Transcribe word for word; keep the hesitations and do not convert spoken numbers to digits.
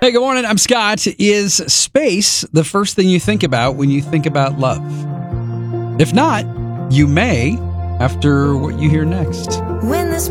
Hey, good morning. I'm Scott. Is space the first thing you think about when you think about love? If not, you may after what you hear next. When this